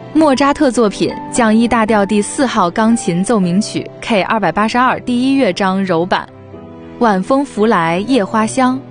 莫扎特作品降 E 大调第4号钢琴奏鸣曲 K282 第1乐章柔版。晚风拂来夜花香，